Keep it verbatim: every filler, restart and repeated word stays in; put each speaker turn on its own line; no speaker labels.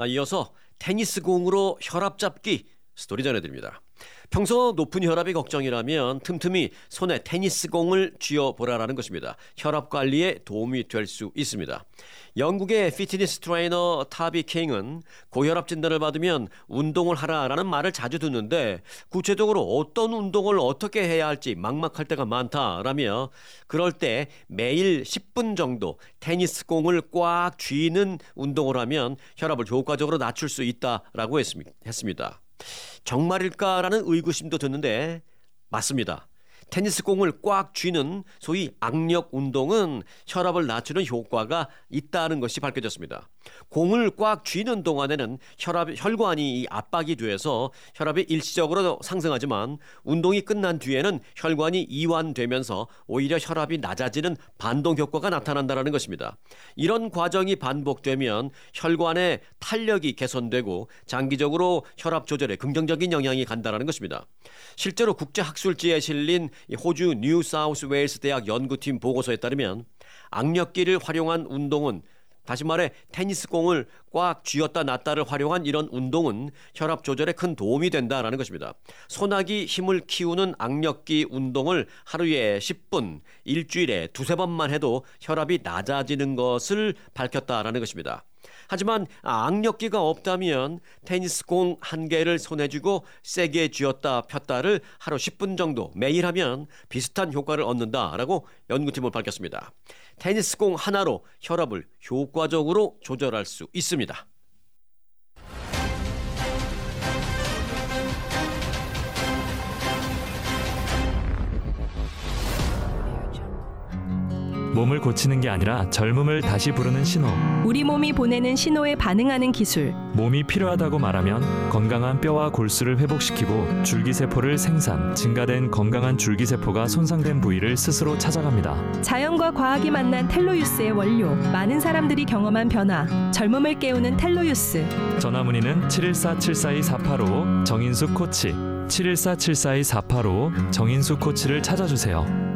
이어서 테니스 공으로 혈압 잡기 스토리 전해드립니다. 평소 높은 혈압이 걱정이라면 틈틈이 손에 테니스 공을 쥐어보라라는 것입니다. 혈압 관리에 도움이 될 수 있습니다. 영국의 피트니스 트레이너 타비 킹은 고혈압 진단을 받으면 운동을 하라라는 말을 자주 듣는데 구체적으로 어떤 운동을 어떻게 해야 할지 막막할 때가 많다라며 그럴 때 매일 십 분 정도 테니스 공을 꽉 쥐는 운동을 하면 혈압을 효과적으로 낮출 수 있다라고 했습니다. 정말일까라는 의구심도 드는데 맞습니다. 테니스 공을 꽉 쥐는 소위 악력 운동은 혈압을 낮추는 효과가 있다는 것이 밝혀졌습니다. 공을 꽉 쥐는 동안에는 혈압, 혈관이 압박이 돼서 혈압이 일시적으로 상승하지만 운동이 끝난 뒤에는 혈관이 이완되면서 오히려 혈압이 낮아지는 반동 효과가 나타난다는 것입니다. 이런 과정이 반복되면 혈관의 탄력이 개선되고 장기적으로 혈압 조절에 긍정적인 영향이 간다는 것입니다. 실제로 국제학술지에 실린 호주 뉴사우스웨일스 대학 연구팀 보고서에 따르면 악력기를 활용한 운동은 다시 말해 테니스 공을 꽉 쥐었다 놨다를 활용한 이런 운동은 혈압 조절에 큰 도움이 된다는 것입니다. 소나기 힘을 키우는 악력기 운동을 하루에 십 분, 일주일에 두세 번만 해도 혈압이 낮아지는 것을 밝혔다는 것입니다. 하지만 악력기가 없다면 테니스 공 한 개를 손에 쥐고 세게 쥐었다 폈다를 하루 십 분 정도 매일 하면 비슷한 효과를 얻는다라고 연구팀은 밝혔습니다. 테니스 공 하나로 혈압을 효과적으로 조절할 수 있습니다.
몸을 고치는 게 아니라 젊음을 다시 부르는 신호.
우리 몸이 보내는 신호에 반응하는 기술.
몸이 필요하다고 말하면 건강한 뼈와 골수를 회복시키고 줄기세포를 생산, 증가된 건강한 줄기세포가 손상된 부위를 스스로 찾아갑니다.
자연과 과학이 만난 텔로유스의 원료. 많은 사람들이 경험한 변화. 젊음을 깨우는 텔로유스.
전화문의는 칠일사 칠사이 사팔오 정인수 코치 칠일사 칠사이 사팔오 정인수 코치를 찾아주세요.